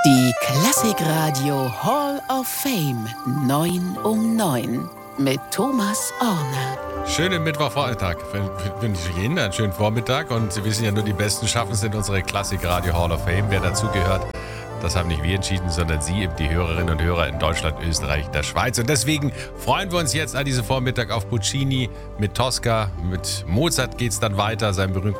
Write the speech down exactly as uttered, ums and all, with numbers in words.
Die Klassikradio Hall of Fame neun um neun mit Thomas Orner. Schönen Mittwochvormittag. Wünsche ich Ihnen einen schönen Vormittag. Und Sie wissen ja, nur die Besten schaffen es in unsere Klassikradio Hall of Fame. Wer dazugehört, das haben nicht wir entschieden, sondern Sie, die Hörerinnen und Hörer in Deutschland, Österreich, der Schweiz. Und deswegen freuen wir uns jetzt an diesem Vormittag auf Puccini mit Tosca. Mit Mozart geht es dann weiter, seinem berühmten